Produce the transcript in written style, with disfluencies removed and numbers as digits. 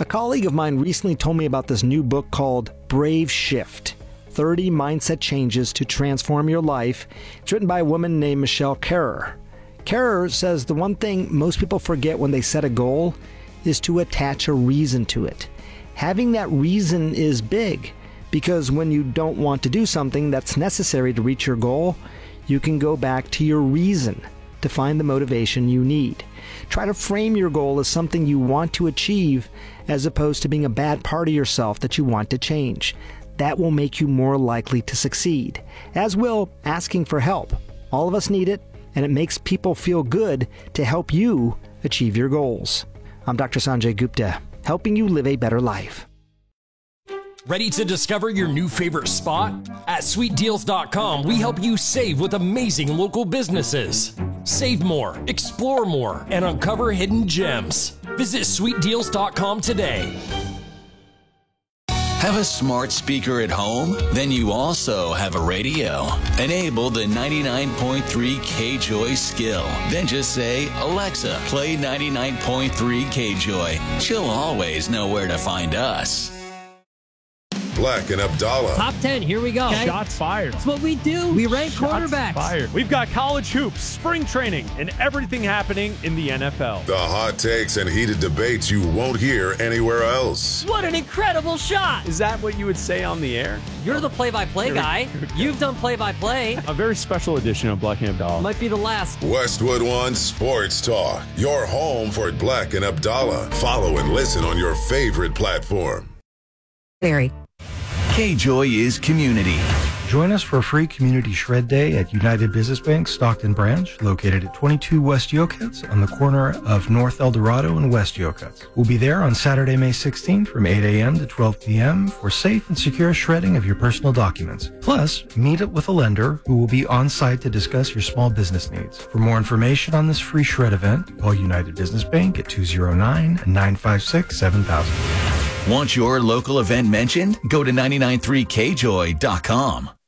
A colleague of mine recently told me about this new book called Brave Shift, 30 Mindset Changes to Transform Your Life. It's written by a woman named Michelle Kerrer. Kerrer says the one thing most people forget when they set a goal is to attach a reason to it. Having that reason is big, because when you don't want to do something that's necessary to reach your goal, you can go back to your reason to find the motivation you need. Try to frame your goal as something you want to achieve as opposed to being a bad part of yourself that you want to change. That will make you more likely to succeed, as will asking for help. All of us need it, and it makes people feel good to help you achieve your goals. I'm Dr. Sanjay Gupta, helping you live a better life. Ready to discover your new favorite spot? At sweetdeals.com, we help you save with amazing local businesses. Save more, explore more, and uncover hidden gems. Visit sweetdeals.com today. Have a smart speaker at home? Then you also have a radio. Enable the 99.3 KJOY skill. Then just say, Alexa, play 99.3 KJOY. She'll always know where to find us. Black and Abdallah. Top 10, here we go. Okay. Shots fired. That's what we do. We rank quarterbacks. Fired. We've got college hoops, spring training, and everything happening in the NFL. The hot takes and heated debates you won't hear anywhere else. What an incredible shot. Is that what you would say on the air? You're the play-by-play guy. You've done play-by-play. A very special edition of Black and Abdallah. Might be the last. Westwood One Sports Talk. Your home for Black and Abdallah. Follow and listen on your favorite platform. Very. KJOY is community. Join us for a free Community Shred Day at United Business Bank Stockton Branch, located at 22 West Yokuts on the corner of North El Dorado and West Yokuts. We'll be there on Saturday, May 16th from 8 a.m. to 12 p.m. for safe and secure shredding of your personal documents. Plus, meet up with a lender who will be on site to discuss your small business needs. For more information on this free shred event, call United Business Bank at 209-956-7000. Want your local event mentioned? Go to 993kjoy.com.